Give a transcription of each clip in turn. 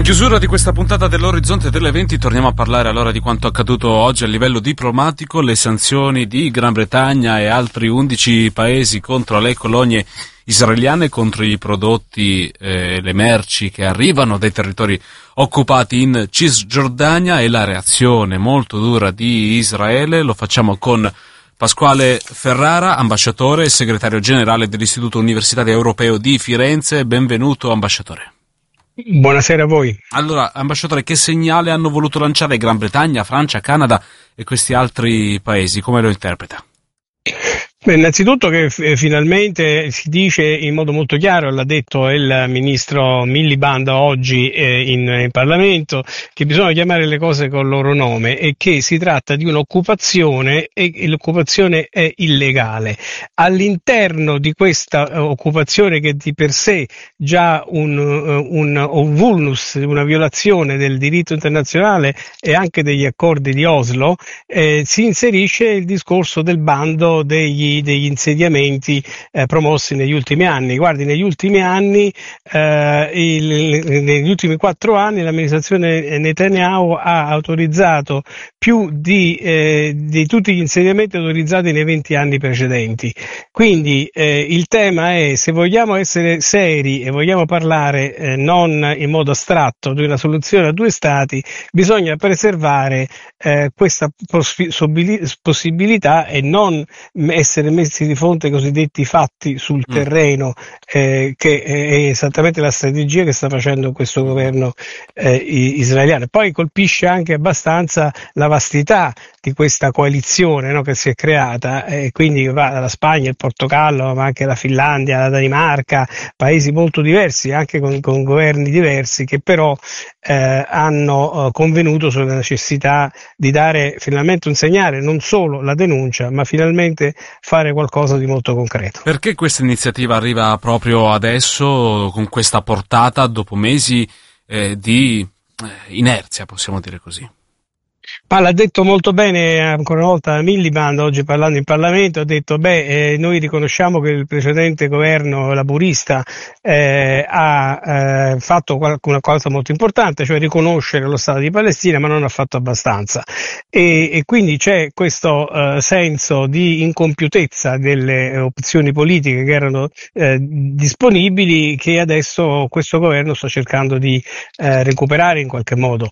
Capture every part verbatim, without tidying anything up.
chiusura di questa puntata dell'Orizzonte delle venti torniamo a parlare allora di quanto accaduto oggi a livello diplomatico, le sanzioni di Gran Bretagna e altri undici paesi contro le colonie israeliane, contro i prodotti e eh, le merci che arrivano dai territori occupati in Cisgiordania e la reazione molto dura di Israele. Lo facciamo con Pasquale Ferrara, ambasciatore e segretario generale dell'Istituto Universitario Europeo di Firenze. Benvenuto, ambasciatore. Buonasera a voi. Allora, ambasciatore, che segnale hanno voluto lanciare Gran Bretagna, Francia, Canada e questi altri paesi? Come lo interpreta? Beh, innanzitutto che f- finalmente si dice in modo molto chiaro, l'ha detto il ministro Miliband oggi eh, in, in Parlamento, che bisogna chiamare le cose col loro nome e che si tratta di un'occupazione e, e l'occupazione è illegale. All'interno di questa uh, occupazione, che di per sé già un, uh, un, un vulnus, una violazione del diritto internazionale e anche degli accordi di Oslo, eh, si inserisce il discorso del bando degli degli insediamenti eh, promossi negli ultimi anni. Guardi, negli ultimi anni, eh, il, negli ultimi quattro anni l'amministrazione Netanyahu ha autorizzato più di, eh, di tutti gli insediamenti autorizzati nei venti anni precedenti. Quindi eh, il tema è, se vogliamo essere seri e vogliamo parlare eh, non in modo astratto di una soluzione a due stati, bisogna preservare eh, questa possibilità e non essere messi di fronte ai cosiddetti fatti sul mm. terreno, eh, che è esattamente la strategia che sta facendo questo governo eh, israeliano. Poi colpisce anche abbastanza la vastità di questa coalizione, no, che si è creata, e eh, quindi va dalla Spagna, il Portogallo, ma anche la Finlandia, la Danimarca, paesi molto diversi, anche con, con governi diversi, che però eh, hanno eh, convenuto sulla necessità di dare finalmente un segnale, non solo la denuncia, ma finalmente fare qualcosa di molto concreto. Perché questa iniziativa arriva proprio adesso, con questa portata, dopo mesi eh, di eh, inerzia, possiamo dire così? Ma l'ha detto molto bene ancora una volta Miliband oggi parlando in Parlamento, ha detto beh eh, noi riconosciamo che il precedente governo laburista eh, ha eh, fatto una cosa molto importante, cioè riconoscere lo Stato di Palestina, ma non ha fatto abbastanza e, e quindi c'è questo eh, senso di incompiutezza delle opzioni politiche che erano eh, disponibili, che adesso questo governo sta cercando di eh, recuperare in qualche modo.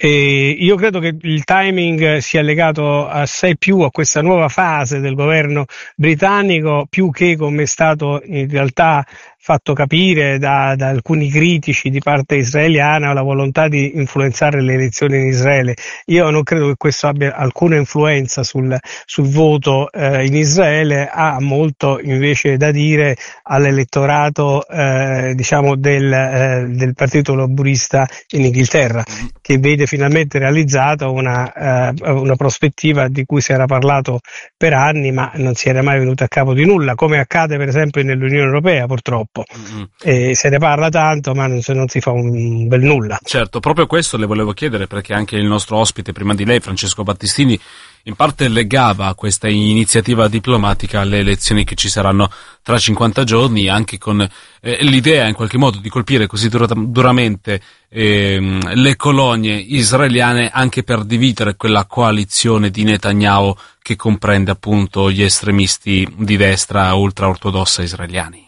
E io credo che il timing sia legato assai più a questa nuova fase del governo britannico, più che, come è stato in realtà fatto capire da, da alcuni critici di parte israeliana, la volontà di influenzare le elezioni in Israele. Io non credo che questo abbia alcuna influenza sul, sul voto eh, in Israele, ha molto invece da dire all'elettorato eh, diciamo del, eh, del partito laburista in Inghilterra, che vede finalmente realizzata una, eh, una prospettiva di cui si era parlato per anni, ma non si era mai venuto a capo di nulla, come accade per esempio nell'Unione Europea purtroppo. Mm-hmm. E se ne parla tanto, ma non, non si fa un bel nulla. Certo, proprio questo le volevo chiedere, perché anche il nostro ospite prima di lei, Francesco Battistini, in parte legava questa iniziativa diplomatica alle elezioni che ci saranno tra cinquanta giorni, anche con eh, l'idea in qualche modo di colpire così dura- duramente eh, le colonie israeliane, anche per dividere quella coalizione di Netanyahu che comprende appunto gli estremisti di destra ultraortodossa israeliani.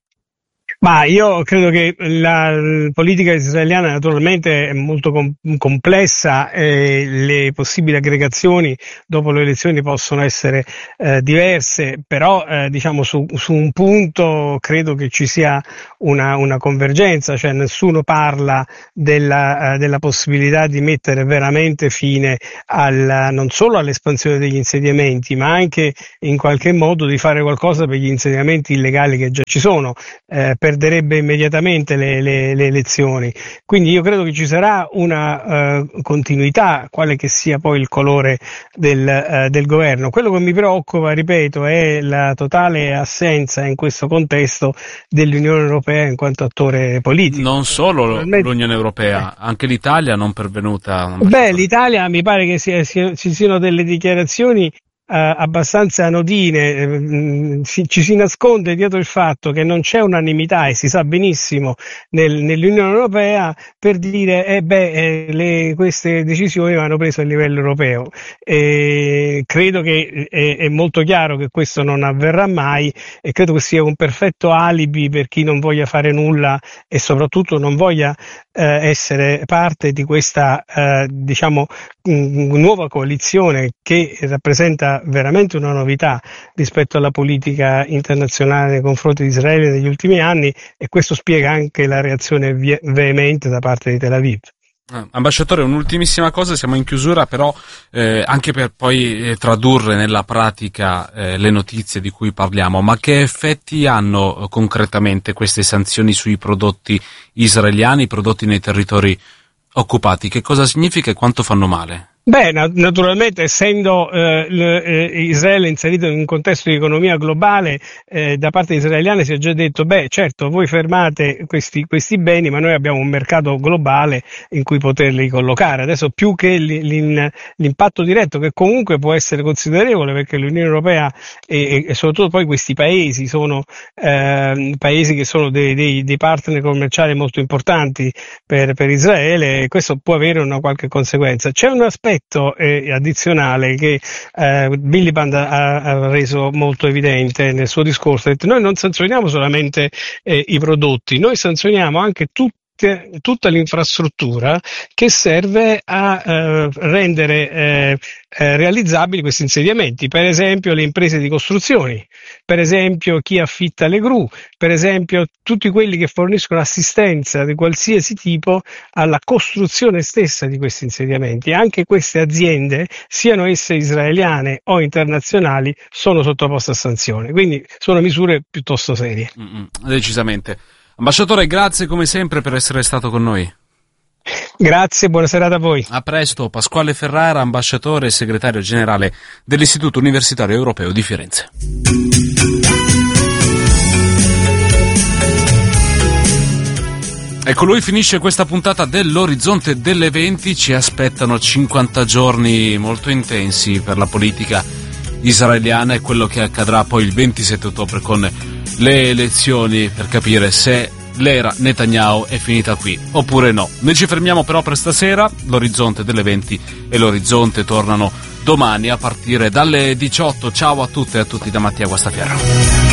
Ma io credo che la politica israeliana naturalmente è molto com- complessa e le possibili aggregazioni dopo le elezioni possono essere eh, diverse, però eh, diciamo su, su un punto credo che ci sia una, una convergenza, cioè nessuno parla della, uh, della possibilità di mettere veramente fine al, non solo all'espansione degli insediamenti, ma anche in qualche modo di fare qualcosa per gli insediamenti illegali che già ci sono. Eh, perderebbe immediatamente le, le, le elezioni, quindi io credo che ci sarà una uh, continuità, quale che sia poi il colore del, uh, del governo. Quello che mi preoccupa, ripeto, è la totale assenza in questo contesto dell'Unione Europea in quanto attore politico. Non solo l'Unione Europea, anche l'Italia non pervenuta. Beh, l'Italia mi pare che sia, sia, ci siano delle dichiarazioni abbastanza anodine, eh, si, ci si nasconde dietro il fatto che non c'è unanimità e si sa benissimo nel, nell'Unione Europea per dire eh beh, eh, le, queste decisioni vanno prese a livello europeo. Eh, credo che è, è molto chiaro che questo non avverrà mai e credo che sia un perfetto alibi per chi non voglia fare nulla e soprattutto non voglia eh, essere parte di questa eh, diciamo mh, nuova coalizione che rappresenta veramente una novità rispetto alla politica internazionale nei confronti di Israele negli ultimi anni, e questo spiega anche la reazione ve- veemente da parte di Tel Aviv. Ah, ambasciatore, un'ultimissima cosa, siamo in chiusura, però eh, anche per poi eh, tradurre nella pratica eh, le notizie di cui parliamo, ma che effetti hanno eh, concretamente queste sanzioni sui prodotti israeliani, prodotti nei territori occupati? Che cosa significa e quanto fanno male? Beh, naturalmente essendo eh, l, eh, Israele inserito in un contesto di economia globale, eh, da parte israeliana si è già detto, beh certo voi fermate questi, questi beni, ma noi abbiamo un mercato globale in cui poterli collocare. Adesso più che l'in, l'impatto diretto, che comunque può essere considerevole perché l'Unione Europea e, e soprattutto poi questi paesi sono eh, paesi che sono dei, dei, dei partner commerciali molto importanti per, per Israele, e questo può avere una qualche conseguenza. C'è un aspetto Eh, addizionale che eh, Miliband ha, ha reso molto evidente nel suo discorso. Ha detto, noi non sanzioniamo solamente eh, i prodotti, noi sanzioniamo anche tutti tutta l'infrastruttura che serve a eh, rendere eh, eh, realizzabili questi insediamenti, per esempio le imprese di costruzioni, per esempio chi affitta le gru, per esempio tutti quelli che forniscono assistenza di qualsiasi tipo alla costruzione stessa di questi insediamenti. Anche queste aziende, siano esse israeliane o internazionali, sono sottoposte a sanzioni, quindi sono misure piuttosto serie. Mm-mm, decisamente. Ambasciatore, grazie come sempre per essere stato con noi. Grazie, buona serata a voi. A presto. Pasquale Ferrara, ambasciatore e segretario generale dell'Istituto Universitario Europeo di Firenze. Ecco, lui finisce questa puntata dell'Orizzonte delle venti. Ci aspettano cinquanta giorni molto intensi per la politica israeliana e quello che accadrà poi il ventisette ottobre con le elezioni, per capire se l'era Netanyahu è finita qui oppure no. Noi ci fermiamo però per stasera. L'Orizzonte delle venti e l'Orizzonte tornano domani a partire dalle diciotto. Ciao a tutte e a tutti da Mattia Guastaferro.